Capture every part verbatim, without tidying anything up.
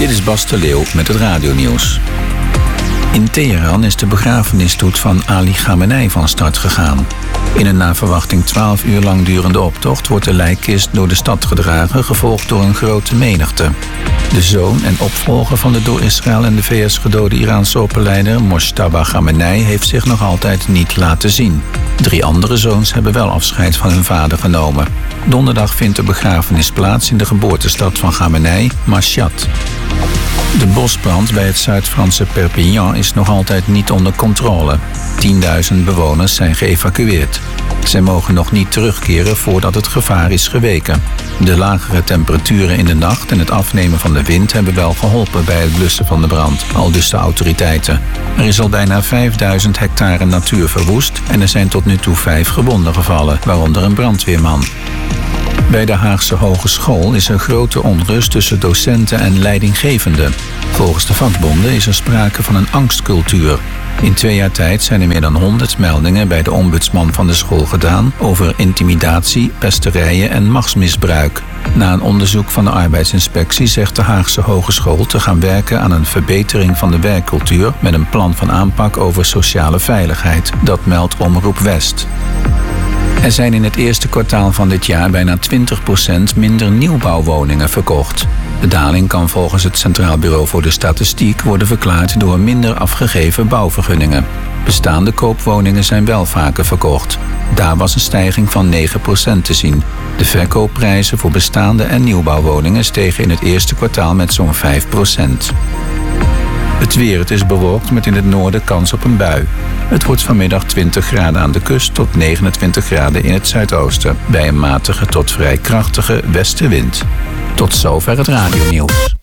Dit is Bas de Leeuw met het radionieuws. In Teheran is de begrafenisstoet van Ali Khamenei van start gegaan. In een naar verwachting twaalf uur lang durende optocht wordt de lijkkist door de stad gedragen, gevolgd door een grote menigte. De zoon en opvolger van de door Israël en de V S gedode Iraanse opperleider Mojtaba Khamenei heeft zich nog altijd niet laten zien. Drie andere zoons hebben wel afscheid van hun vader genomen. Donderdag vindt de begrafenis plaats in de geboortestad van Khamenei, Mashhad. De bosbrand bij het Zuid-Franse Perpignan is nog altijd niet onder controle. tienduizend bewoners zijn geëvacueerd. Zij mogen nog niet terugkeren voordat het gevaar is geweken. De lagere temperaturen in de nacht en het afnemen van de wind hebben wel geholpen bij het blussen van de brand, aldus de autoriteiten. Er is al bijna vijfduizend hectare natuur verwoest en er zijn tot nu toe vijf gewonden gevallen, waaronder een brandweerman. Bij de Haagse Hogeschool is er grote onrust tussen docenten en leidinggevenden. Volgens de vakbonden is er sprake van een angstcultuur. In twee jaar tijd zijn er meer dan honderd meldingen bij de ombudsman van de school gedaan over intimidatie, pesterijen en machtsmisbruik. Na een onderzoek van de arbeidsinspectie zegt de Haagse Hogeschool te gaan werken aan een verbetering van de werkcultuur met een plan van aanpak over sociale veiligheid. Dat meldt Omroep West. Er zijn in het eerste kwartaal van dit jaar bijna twintig procent minder nieuwbouwwoningen verkocht. De daling kan volgens het Centraal Bureau voor de Statistiek worden verklaard door minder afgegeven bouwvergunningen. Bestaande koopwoningen zijn wel vaker verkocht. Daar was een stijging van negen procent te zien. De verkoopprijzen voor bestaande en nieuwbouwwoningen stegen in het eerste kwartaal met zo'n vijf procent. Het weer, het is bewolkt met in het noorden kans op een bui. Het wordt vanmiddag twintig graden aan de kust tot negenentwintig graden in het zuidoosten, bij een matige tot vrij krachtige westenwind. Tot zover het radionieuws.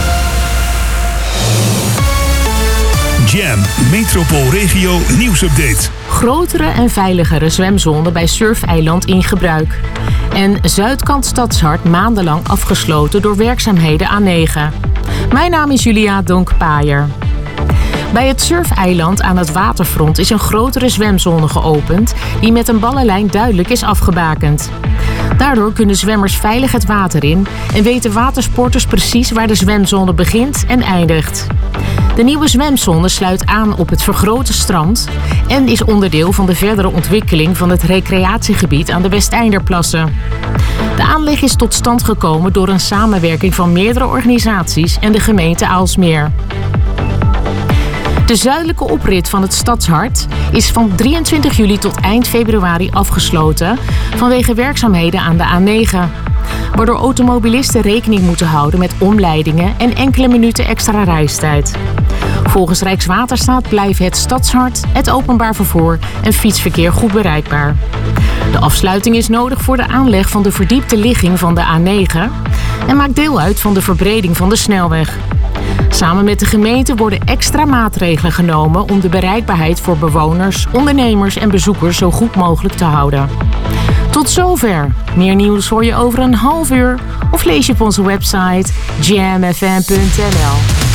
Jam, Metropoolregio nieuwsupdate. Grotere en veiligere zwemzone bij Surfeiland in gebruik. En Zuidkant Stadshart maandenlang afgesloten door werkzaamheden A negen. Mijn naam is Julia Donk-Paaier. Bij het Surfeiland aan het waterfront is een grotere zwemzone geopend die met een ballenlijn duidelijk is afgebakend. Daardoor kunnen zwemmers veilig het water in en weten watersporters precies waar de zwemzone begint en eindigt. De nieuwe zwemzone sluit aan op het vergrote strand en is onderdeel van de verdere ontwikkeling van het recreatiegebied aan de Westeinderplassen. De aanleg is tot stand gekomen door een samenwerking van meerdere organisaties en de gemeente Aalsmeer. De zuidelijke oprit van het Stadshart is van drieëntwintig juli tot eind februari afgesloten vanwege werkzaamheden aan de A negen. Waardoor automobilisten rekening moeten houden met omleidingen en enkele minuten extra reistijd. Volgens Rijkswaterstaat blijven het Stadshart, het openbaar vervoer en fietsverkeer goed bereikbaar. De afsluiting is nodig voor de aanleg van de verdiepte ligging van de A negen en maakt deel uit van de verbreding van de snelweg. Samen met de gemeente worden extra maatregelen genomen om de bereikbaarheid voor bewoners, ondernemers en bezoekers zo goed mogelijk te houden. Tot zover. Meer nieuws hoor je over een half uur of lees je op onze website jam f m punt n l.